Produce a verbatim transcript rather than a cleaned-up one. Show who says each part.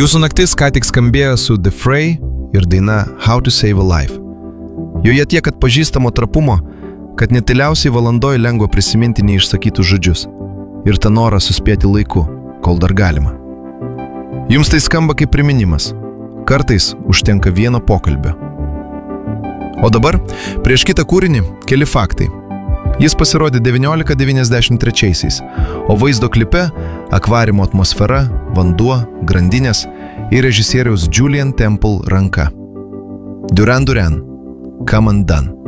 Speaker 1: Jūsų naktis ką tik skambėjo su The Fray ir daina How to Save a Life. Joje tiek atpažįstamo trapumo, kad netiliausiai valandoj lengva prisiminti neišsakytus žodžius ir tą norą suspėti laiku, kol dar galima. Jums tai skamba kaip priminimas. Kartais užtenka vieno pokalbio. O dabar, prieš kitą kūrinį, keli faktai. Jis pasirodė devyniolika devyniasdešimt trečiaisiais, o vaizdo klipe akvariumo atmosfera, vanduo, grandinės ir režisieriaus Julian Temple ranka. Duran Duran, Come Undone.